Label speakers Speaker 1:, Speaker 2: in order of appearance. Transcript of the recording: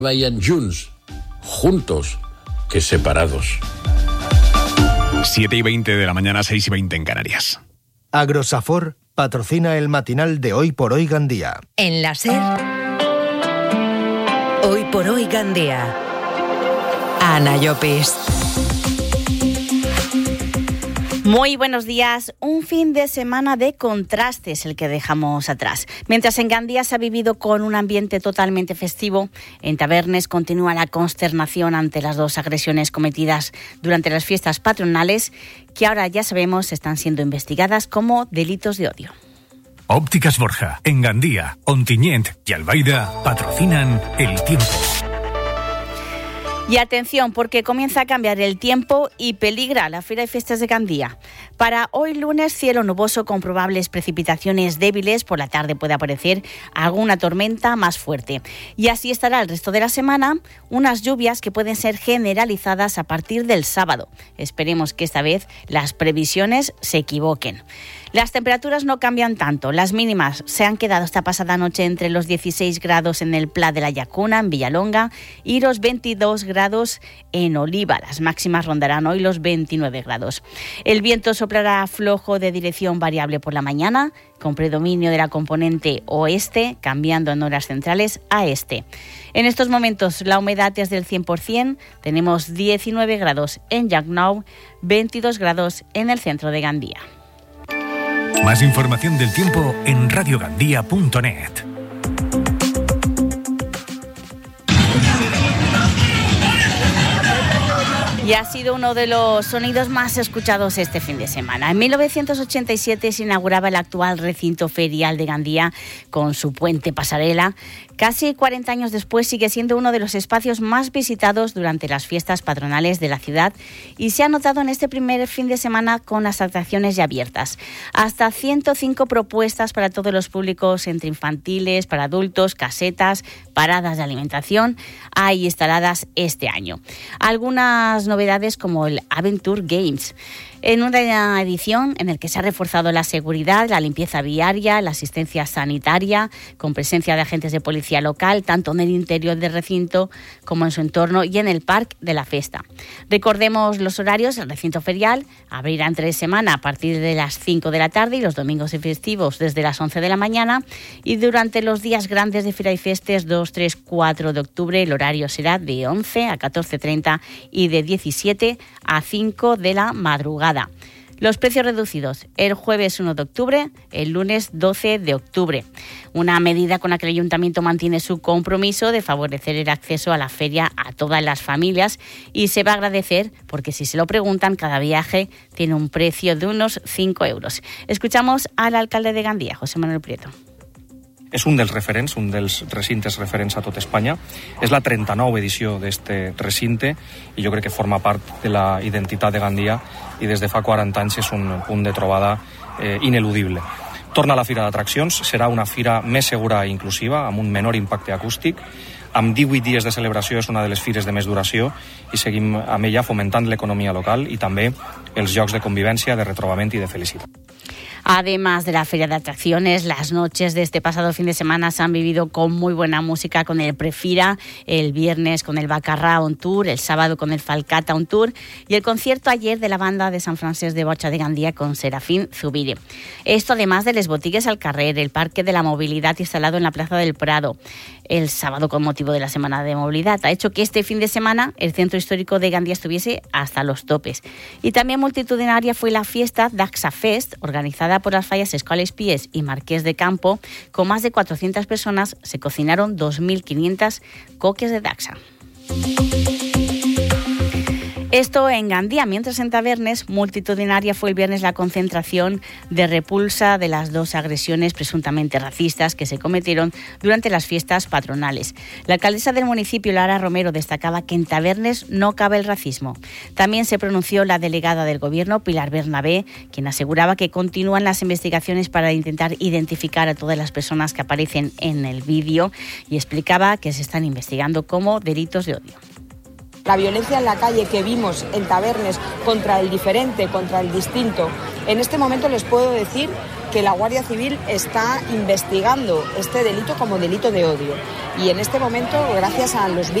Speaker 1: Vayan juntos, que separados.
Speaker 2: 7:20 de la mañana, 6:20 en Canarias.
Speaker 3: Agrosafor patrocina el matinal de Hoy por Hoy Gandía.
Speaker 4: En la SER, Hoy por Hoy Gandía. Ana Llopis.
Speaker 5: Muy buenos días. Un fin de semana de contrastes el que dejamos atrás. Mientras en Gandía se ha vivido con un ambiente totalmente festivo, en Tavernes continúa la consternación ante las dos agresiones cometidas durante las fiestas patronales, que ahora ya sabemos están siendo investigadas como delitos de odio.
Speaker 6: Ópticas Borja, en Gandía, Ontinyent y Albaida patrocinan el tiempo.
Speaker 5: Y atención, porque comienza a cambiar el tiempo y peligra la Feria de Fiestas de Gandía. Para hoy lunes, cielo nuboso con probables precipitaciones débiles. Por la tarde puede aparecer alguna tormenta más fuerte. Y así estará el resto de la semana, unas lluvias que pueden ser generalizadas a partir del sábado. Esperemos que esta vez las previsiones se equivoquen. Las temperaturas no cambian tanto. Las mínimas se han quedado esta pasada noche entre los 16 grados en el Pla de la Llacuna, en Villalonga, y los 22 grados en Oliva. Las máximas rondarán hoy los 29 grados. El viento soplará flojo de dirección variable por la mañana, con predominio de la componente oeste, cambiando en horas centrales a este. En estos momentos la humedad es del 100%, tenemos 19 grados en Llacnou, 22 grados en el centro de Gandía.
Speaker 6: Más información del tiempo en radiogandía.net.
Speaker 5: Y ha sido uno de los sonidos más escuchados este fin de semana. En 1987 se inauguraba el actual recinto ferial de Gandía con su puente pasarela. Casi 40 años después sigue siendo uno de los espacios más visitados durante las fiestas patronales de la ciudad y se ha notado en este primer fin de semana con las atracciones ya abiertas. Hasta 105 propuestas para todos los públicos, entre infantiles, para adultos, casetas, paradas de alimentación, hay instaladas este año. Algunas novedades como el Adventure Games, en una edición en la que se ha reforzado la seguridad, la limpieza viaria, la asistencia sanitaria, con presencia de agentes de policía local, tanto en el interior del recinto como en su entorno y en el parque de la Festa. Recordemos los horarios: el recinto ferial abrirá entre semana a partir de las 5 de la tarde y los domingos y festivos desde las 11 de la mañana, y durante los días grandes de Fira y Festes 2, 3, 4 de octubre el horario será de 11 a 14:30 y de 17 a 5 de la madrugada. Los precios reducidos el jueves 1 de octubre, el lunes 12 de octubre. Una medida con la que el Ayuntamiento mantiene su compromiso de favorecer el acceso a la feria a todas las familias, y se va a agradecer porque, si se lo preguntan, cada viaje tiene un precio de unos 5 euros. Escuchamos al alcalde de Gandía, José Manuel Prieto.
Speaker 7: És un dels referents, un dels recintes referents a tot Espanya. És la 39 edició d'este recinte i jo crec que forma part de la identitat de Gandia i des de fa 40 anys és un punt de trobada ineludible. Torna a la Fira d'Atraccions, serà una fira més segura i inclusiva, amb un menor impacte acústic. Amb 18 dies de celebració és una de les fires de més duració i seguim amb ella fomentant l'economia local i també els llocs de convivència, de retrobament i de felicitat.
Speaker 5: Además de la feria de atracciones, las noches de este pasado fin de semana se han vivido con muy buena música, con el Prefira, el viernes con el Bacarrà on Tour, el sábado con el Falcata on Tour y el concierto ayer de la banda de San Francesc de Borja de Gandía con Serafín Zubiri. Esto además de les botigues al carrer, el parque de la movilidad instalado en la Plaza del Prado, el sábado con motivo de la Semana de Movilidad, ha hecho que este fin de semana el centro histórico de Gandía estuviese hasta los topes. Y también multitudinaria fue la fiesta Daxa Fest, organizada por las fallas Escoles Pies y Marqués de Campo. Con más de 400 personas se cocinaron 2.500 coques de Daxa. Esto en Gandía, mientras en Tavernes, multitudinaria fue el viernes la concentración de repulsa de las dos agresiones presuntamente racistas que se cometieron durante las fiestas patronales. La alcaldesa del municipio, Lara Romero, destacaba que en Tavernes no cabe el racismo. También se pronunció la delegada del Gobierno, Pilar Bernabé, quien aseguraba que continúan las investigaciones para intentar identificar a todas las personas que aparecen en el vídeo, y explicaba que se están investigando como delitos de odio.
Speaker 8: La violencia en la calle que vimos en Tavernes contra el diferente, contra el distinto, en este momento les puedo decir que la Guardia Civil está investigando este delito como delito de odio. Y en este momento, gracias a los